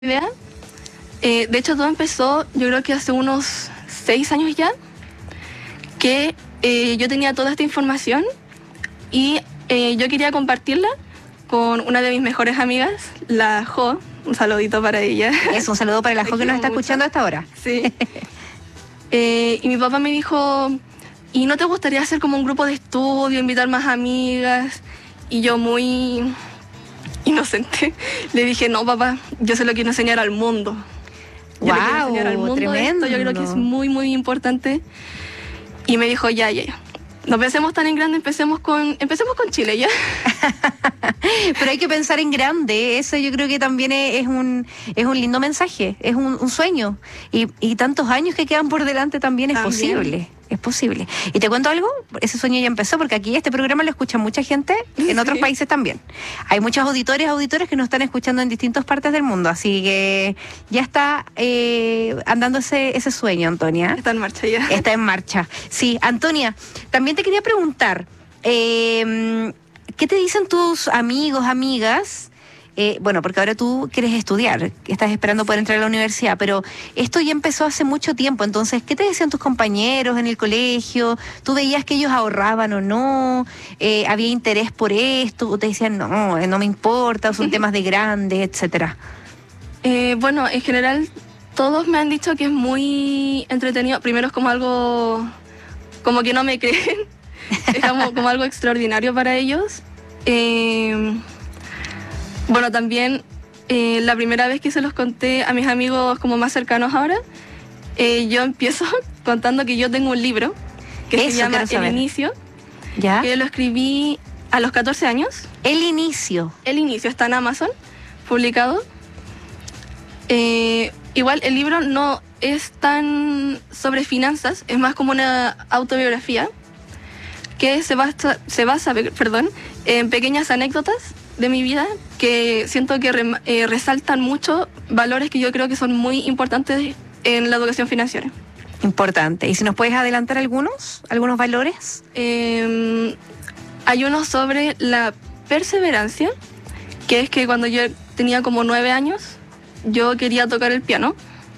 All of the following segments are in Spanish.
idea. De hecho, todo empezó, yo creo que hace unos 6 años ya, que yo tenía toda esta información y yo quería compartirla con una de mis mejores amigas, la Jo. Un saludito para ella. Es un saludo para la Jo que nos está escuchando hasta ahora. Sí. Y mi papá me dijo, ¿y no te gustaría hacer como un grupo de estudio, invitar más amigas? Y yo muy inocente le dije, no, papá, yo se lo quiero enseñar al mundo. Yo le quiero enseñar al mundo tremendo. esto, yo creo que es muy, muy importante. Y me dijo, ya. No pensemos tan en grande, empecemos con Chile, ¿ya? Pero hay que pensar en grande, eso yo creo que también es un lindo mensaje, es un sueño. Y tantos años que quedan por delante también es posible. Es posible. Y te cuento algo, ese sueño ya empezó porque aquí este programa lo escucha mucha gente, en otros países también. Hay muchos auditores que nos están escuchando en distintas partes del mundo, así que ya está andando ese sueño, Antonia. Está en marcha ya. Está en marcha. Sí, Antonia, también te quería preguntar, ¿qué te dicen tus amigos, amigas? Bueno, porque ahora tú quieres estudiar, estás esperando poder entrar a la universidad, pero esto ya empezó hace mucho tiempo, entonces, ¿qué te decían tus compañeros en el colegio? ¿Tú veías que ellos ahorraban o no? ¿Había interés por esto? ¿O te decían, no me importa, son temas de grandes, etcétera? Bueno, en general, todos me han dicho que es muy entretenido. Primero es como algo, como que no me creen, es como algo extraordinario para ellos. Bueno, también la primera vez que se los conté a mis amigos como más cercanos ahora, yo empiezo contando que yo tengo un libro que se llama El Inicio, ¿ya? Que lo escribí a los 14 años. El Inicio. El Inicio está en Amazon, publicado. Igual el libro no es tan sobre finanzas, es más como una autobiografía que se basa en pequeñas anécdotas de mi vida que siento que resaltan mucho valores que yo creo que son muy importantes en la educación financiera. Importante. ¿Y si nos puedes adelantar algunos valores? Hay uno sobre la perseverancia, que es que cuando yo tenía como 9 años, yo quería tocar el piano.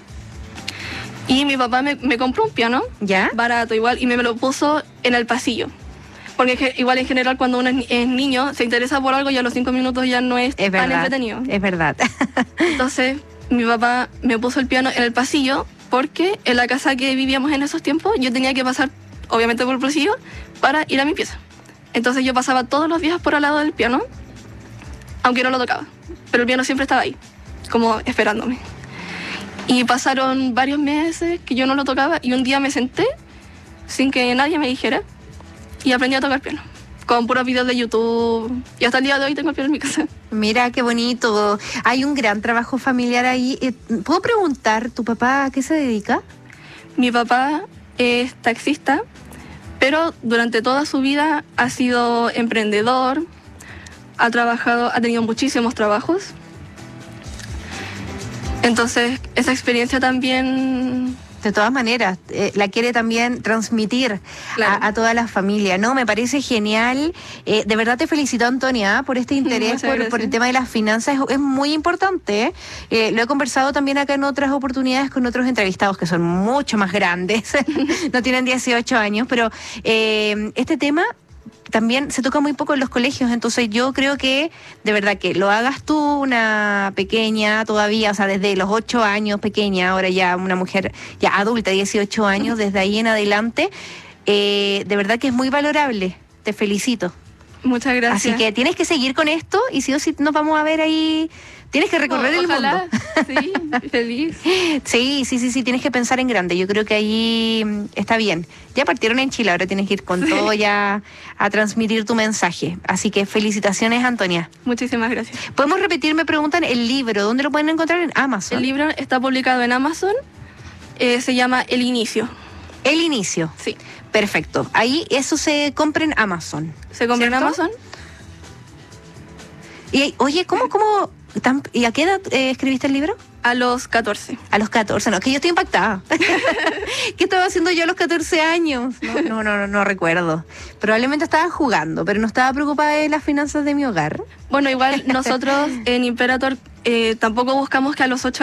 Y mi papá me compró un piano, ¿ya? Barato igual, y me lo puso en el pasillo. Porque igual en general cuando uno es niño, se interesa por algo y a los 5 minutos ya no es tan entretenido. Es verdad. Entonces mi papá me puso el piano en el pasillo porque en la casa que vivíamos en esos tiempos yo tenía que pasar obviamente por el pasillo para ir a mi pieza. Entonces yo pasaba todos los días por al lado del piano, aunque no lo tocaba. Pero el piano siempre estaba ahí, como esperándome. Y pasaron varios meses que yo no lo tocaba y un día me senté sin que nadie me dijera y aprendí a tocar piano, con puros videos de YouTube. Y hasta el día de hoy tengo el piano en mi casa. Mira, qué bonito. Hay un gran trabajo familiar ahí. ¿Puedo preguntar, tu papá a qué se dedica? Mi papá es taxista, pero durante toda su vida ha sido emprendedor, ha tenido muchísimos trabajos. Entonces, esa experiencia también... De todas maneras, la quiere también transmitir a toda la familia, ¿no? Me parece genial. De verdad te felicito, Antonia, por este interés por el tema de las finanzas. Es muy importante. Lo he conversado también acá en otras oportunidades con otros entrevistados que son mucho más grandes, no tienen 18 años, pero este tema también se toca muy poco en los colegios, entonces yo creo que de verdad que lo hagas tú, una pequeña todavía, o sea, desde los 8 años, pequeña, ahora ya una mujer ya adulta, 18 años, desde ahí en adelante, de verdad que es muy valorable, te felicito. Muchas gracias. Así que tienes que seguir con esto y sí o sí nos vamos a ver ahí. Tienes que recorrer el mundo. Sí, feliz. Sí, tienes que pensar en grande. Yo creo que ahí está bien. Ya partieron en Chile, ahora tienes que ir con todo ya a transmitir tu mensaje. Así que felicitaciones, Antonia. Muchísimas gracias. ¿Podemos repetir? Me preguntan el libro. ¿Dónde lo pueden encontrar? En Amazon. El libro está publicado en Amazon. Se llama El Inicio. El Inicio. Sí. Perfecto. Ahí eso se compra en Amazon. Se compra en Amazon. Y oye, ¿cómo ¿Y a qué edad escribiste el libro? A los 14. A los 14, no, es que yo estoy impactada. ¿Qué estaba haciendo yo a los 14 años? No recuerdo. Probablemente estaba jugando, pero no estaba preocupada de las finanzas de mi hogar. Bueno, igual nosotros en Imperator tampoco buscamos que a los 8